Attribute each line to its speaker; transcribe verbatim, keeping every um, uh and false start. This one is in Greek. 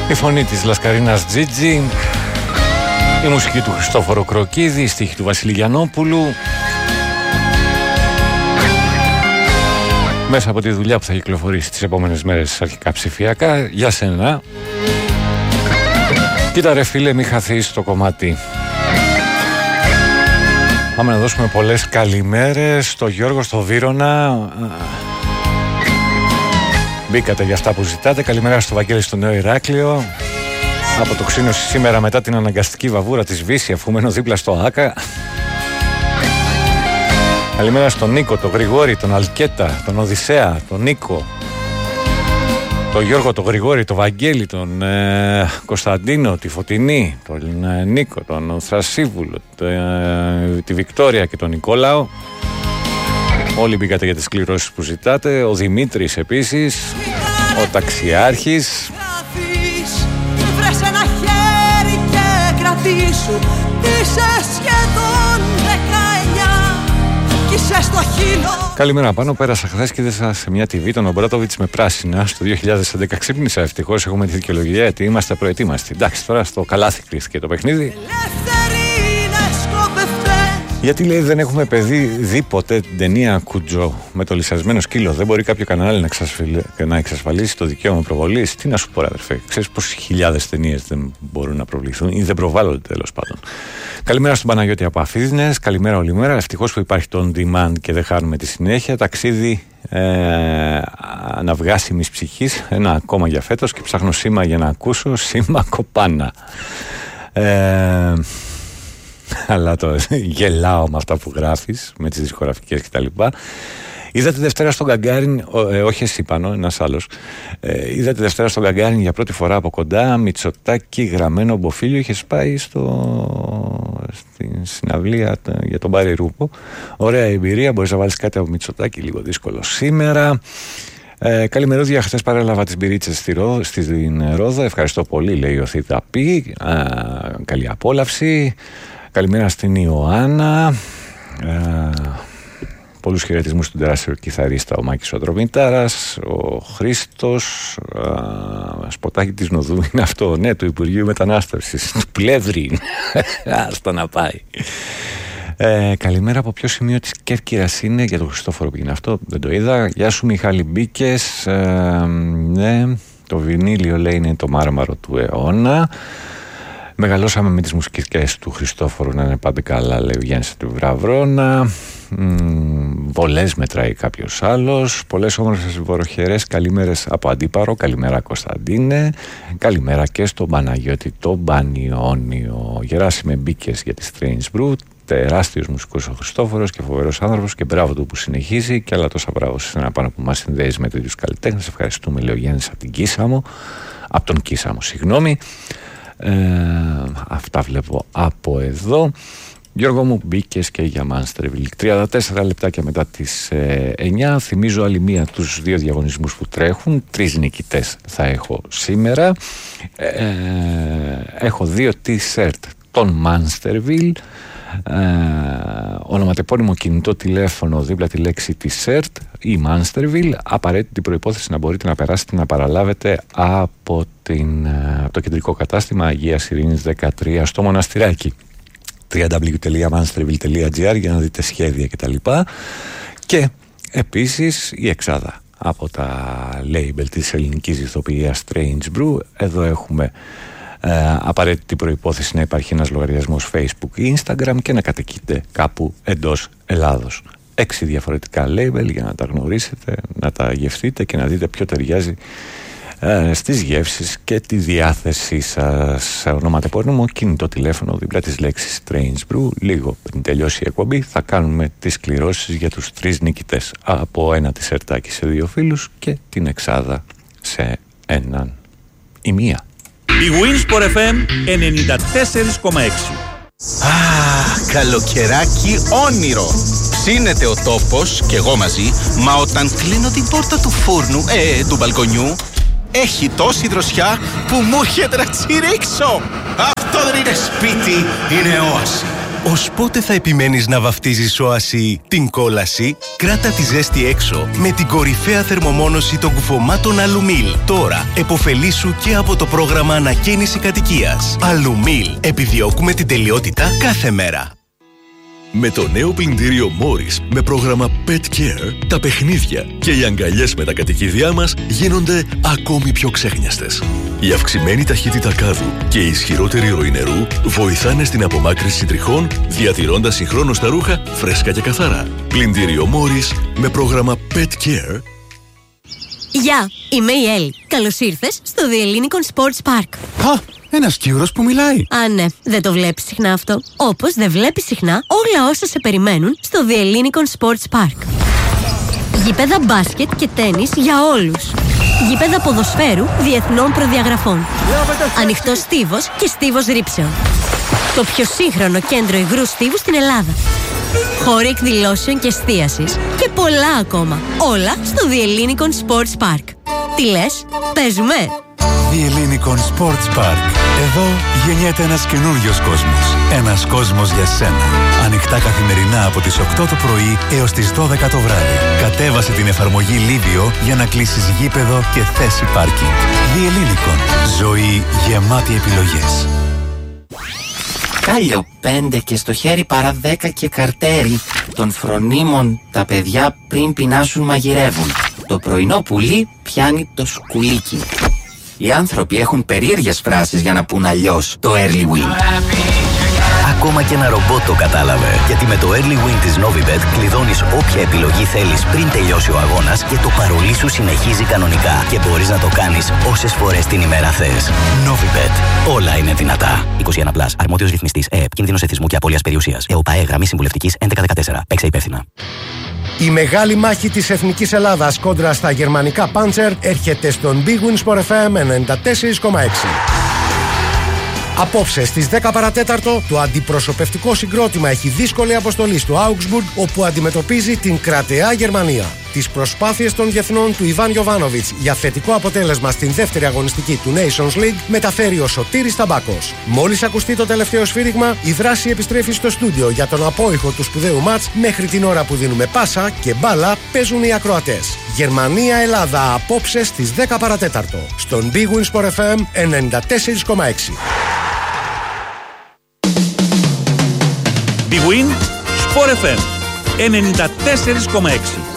Speaker 1: Η φωνή της Λασκαρίνας Τζίτζι, η μουσική του Χριστόφορο Κροκίδη, η στίχη του Βασίλη Γιαννόπουλου. Μέσα από τη δουλειά που θα κυκλοφορήσει τις επόμενες μέρες αρχικά ψηφιακά, για σένα. Κοίτα ρε φίλε, μη χαθείς το κομμάτι. Πάμε να δώσουμε πολλές καλημέρες στο Γιώργο στο Βύρωνα. Μπήκατε για αυτά που ζητάτε. Καλημέρα στο Βαγγέλη στο Νέο Ηράκλειο. Από το ξύνωση σήμερα μετά την αναγκαστική βαβούρα της Βύση, αφού μένω δίπλα στο Άκα. Καλημέρα στον Νίκο, τον Γρηγόρη, τον Αλκέτα, τον Οδυσσέα, τον Νίκο, τον Γιώργο, τον Γρηγόρη, τον Βαγγέλη, τον ε, Κωνσταντίνο, τη Φωτεινή, τον ε, Νίκο, τον Θρασίβουλο, το, ε, τη Βικτόρια και τον Νικόλαο. Όλοι μπήκατε για τις κληρώσεις που ζητάτε. Ο Δημήτρης επίσης, ο Ταξιάρχης. Βρες ένα χέρι και κρατήσου. Είσαι σχεδόν δεκαεννιά κι είσαι στο χείλο. Καλημέρα πάνω, πέρασα χθες και είδα σε μια τι βι τον Ομπράτοβιτς με πράσινα στο δύο χιλιάδες έντεκα. Ξύπνησα, ευτυχώς έχουμε τη δικαιολογία γιατί είμαστε προετοίμαστοι. Εντάξει, τώρα στο καλάθι κρύφτηκε το παιχνίδι. Γιατί λέει δεν έχουμε παιδί δει ποτέ την ταινία Κουτζό με το λυσασμένο σκύλο. Δεν μπορεί κάποιο κανάλι να, εξασφαλ... να εξασφαλίσει το δικαίωμα προβολής. Τι να σου πω, ρε αδερφέ. Ξέρεις πόσες χιλιάδες ταινίες δεν μπορούν να προβληθούν ή δεν προβάλλονται τέλος πάντων. Καλημέρα στον Παναγιώτη από Αφίδνες. Καλημέρα όλη μέρα. Ευτυχώς που υπάρχει το on demand και δεν χάνουμε τη συνέχεια. Ταξίδι ε, αναυγάσιμης ψυχής. Ένα ακόμα για φέτος και ψάχνω σήμα για να ακούσω. Σήμα Κοπάνα. Ε, αλλά το γελάω με αυτά που γράφεις, με τις δισκογραφικές κτλ. Είδα τη Δευτέρα στον Γκαγκάριν, ε, όχι εσύ πάνω, ένας άλλος. Ε, είδα τη Δευτέρα στον Γκαγκάριν για πρώτη φορά από κοντά, Μητσοτάκη γραμμένο Μποφίλιο. Είχες πάει στο... στην συναυλία για τον Μπάρι Ρούπο. Ωραία εμπειρία, μπορείς να βάλεις κάτι από Μητσοτάκη, λίγο δύσκολο σήμερα. Ε, καλημερούδια, χθες παρέλαβα τις μπυρίτσες στη Ρό, στην Ρόδο. Ευχαριστώ πολύ, λέει ο Θήτα Πι. Καλή απόλαυση. Καλημέρα στην Ιωάννα. Ε, πολλούς χαιρετισμούς στον τεράστιο κιθαρίστα ο Μάκης ο Δρομητάρας, ο Χρήστος. Ε, σποτάκι της Νοδού είναι αυτό, ναι, του Υπουργείου Μετανάστευσης, του Πλεύρη. Άστα να πάει. Ε, καλημέρα, από ποιο σημείο της Κέρκυρας είναι, για τον Χριστόφορο που είναι αυτό, δεν το είδα. Γεια σου Μιχάλη, μπήκες. Ε, ναι, το βινίλιο λέει είναι το μάρμαρο του αιώνα. Μεγαλώσαμε με τις μουσικές του Χριστόφορου να είναι πάντα καλά, λέει ο Γιάννης του Βραβρώνα. Βολές μετράει κάποιος άλλος. Πολλές όμορφες βοροχερές καλημέρες από Αντίπαρο. Καλημέρα Κωνσταντίνε. Καλημέρα και στον Παναγιώτη τον Πανιόνιο. Γεράσιμε, μπήκες για τη Strange Brew. Τεράστιος μουσικός ο Χριστόφορος και φοβερός άνθρωπος, και μπράβο του που συνεχίζει, και άλλα τόσα μπράβο σε ένα πάνω που μας συνδέει με τέτοιους καλλιτέχνες. Ευχαριστούμε, λέει ο Γιάννης από την Κίσαμο, από τον Κίσαμο, συγγνώμη. Ε, αυτά βλέπω από εδώ. Γιώργο μου, μπήκες και για Μάνστερβιλ. τριάντα τέσσερα λεπτάκια μετά τις ε, εννιά. Θυμίζω άλλη μία τους δύο διαγωνισμούς που τρέχουν. Τρεις νικητές θα έχω σήμερα. ε, ε, Έχω δύο t-shirt των Μάνστερβιλ, ε, ονοματεπώνυμο κινητό τηλέφωνο δίπλα τη λέξη t-shirt ή Μάνστερβιλ. Απαραίτητη προϋπόθεση να μπορείτε να περάσετε να παραλάβετε από, την, από το κεντρικό κατάστημα Αγίας Ειρήνης δεκατρία στο Μοναστηράκι. double-u double-u double-u τελεία mansterville τελεία gr για να δείτε σχέδια κτλ. Και επίσης η εξάδα από τα label της ελληνικής ηθοποιίας Strange Brew. Εδώ έχουμε ε, απαραίτητη προϋπόθεση να υπάρχει ένας λογαριασμός Facebook ή Instagram και να κατοικείτε κάπου εντός Ελλάδος. Έξι διαφορετικά label για να τα γνωρίσετε, να τα γευτείτε και να δείτε ποιο ταιριάζει ε, στις γεύσεις και τη διάθεσή σας. Ονοματεπώνυμο, κινητό τηλέφωνο δίπλα της λέξης Strange Brew. Λίγο πριν τελειώσει η εκπομπή θα κάνουμε τις κληρώσεις για τους τρεις νικητές, από ένα τισερτάκι σε δύο φίλους και την εξάδα σε έναν ή μία.
Speaker 2: Η Winsport εφ εμ ενενήντα τέσσερα κόμμα έξι.
Speaker 3: Α, καλοκαιράκι όνειρο. Ψήνεται ο τόπος και εγώ μαζί, μα όταν κλείνω την πόρτα του φούρνου, ε, του μπαλκονιού, έχει τόση δροσιά που μου έρχεται να τσιρίξω. Αυτό δεν είναι σπίτι, είναι όαση. Ως πότε θα επιμένεις να βαφτίζεις όαση την κόλαση? Κράτα τη ζέστη έξω με την κορυφαία θερμομόνωση των κουφωμάτων Αλουμίλ. Τώρα, επωφελήσου και από το πρόγραμμα ανακαίνιση κατοικίας. Αλουμίλ. Επιδιώκουμε την τελειότητα κάθε μέρα.
Speaker 4: Με το νέο πλυντήριο Morris με πρόγραμμα Pet Care, τα παιχνίδια και οι αγκαλιές με τα κατοικίδια μας γίνονται ακόμη πιο ξέχνιαστες. Η αυξημένη ταχύτητα κάδου και η ισχυρότερη ροή νερού βοηθάνε στην απομάκρυνση τριχών, διατηρώντας συγχρόνως τα ρούχα φρέσκα και καθαρά. Πλυντήριο Morris με πρόγραμμα Pet Care.
Speaker 5: Γεια, είμαι η Έλλη. Καλώς ήρθες στο The Ellinikon Sports Park.
Speaker 6: Α, ένας Κύρος που μιλάει.
Speaker 5: Α, ναι, δεν το βλέπεις συχνά αυτό. Όπως δεν βλέπεις συχνά όλα όσα σε περιμένουν στο The Ellinikon Sports Park. Γήπεδα μπάσκετ και τένις για όλους. Γήπεδα ποδοσφαίρου διεθνών προδιαγραφών. Ανοιχτός στίβος και στίβος ρήψεων. Το πιο σύγχρονο κέντρο υγρού στίβου στην Ελλάδα. Χώροι εκδηλώσεων και εστίασης και πολλά ακόμα. Όλα στο The Ellinikon Sports Park. Τι λες, παίζουμε?
Speaker 6: The Ellinikon Sports Park. Εδώ γεννιέται ένας καινούριος κόσμος. Ένας κόσμος για σένα. Ανοιχτά καθημερινά από τις οκτώ το πρωί έως τις δώδεκα το βράδυ. Κατέβασε την εφαρμογή Livio για να κλείσεις γήπεδο και θέση πάρκινγκ. The Ellinikon. Ζωή γεμάτη επιλογές.
Speaker 7: Κάλιο πέντε και στο χέρι παρά δέκα και καρτέρι. Των φρονίμων τα παιδιά πριν πεινάσουν μαγειρεύουν. Το πρωινό πουλί πιάνει το σκουλίκι. Οι άνθρωποι έχουν περίεργες φράσεις για να πουν αλλιώς το early win.
Speaker 8: Ακόμα και ένα ρομπότ το κατάλαβε. Γιατί με το early win της Novibet κλειδώνεις όποια επιλογή θέλεις πριν τελειώσει ο αγώνας και το παρολί σου συνεχίζει κανονικά. Και μπορείς να το κάνεις όσες φορές την ημέρα θες. Novibet. Όλα είναι δυνατά. είκοσι ένα συν, αρμόδιος ρυθμιστής ΕΕΠ, κίνδυνος εθισμού και απώλειας περιουσίας. ΕΟΠΑΕ, γραμμή συμβουλευτικής έντεκα δεκατέσσερα. Παίξε υπεύθυνα.
Speaker 9: Η μεγάλη μάχη της Εθνικής Ελλάδας κόντρα στα γερμανικά Panzer έρχεται στον Big Win Sport εφ εμ ενενήντα τέσσερα κόμμα έξι. Απόψε στις δέκα παρατέταρτο το αντιπροσωπευτικό συγκρότημα έχει δύσκολη αποστολή στο Augsburg, όπου αντιμετωπίζει την κρατεά Γερμανία. Τις προσπάθειες των διεθνών του Ιβάν Γιοβάνοβιτς για θετικό αποτέλεσμα στην δεύτερη αγωνιστική του Nations League μεταφέρει ο Σωτήρης Ταμπάκος. Μόλις ακουστεί το τελευταίο σφύριγμα, η δράση επιστρέφει στο στούντιο για τον απόϊχο του σπουδαίου μάτς. Μέχρι την ώρα που δίνουμε πάσα και μπάλα παίζουν οι ακροατές. Γερμανία-Ελλάδα απόψε στις δέκα παρατέταρτο στον Big Win Sport εφ εμ ενενήντα τέσσερα κόμμα έξι.
Speaker 2: Big Win Sport εφ εμ ενενήντα τέσσερα κόμμα έξι.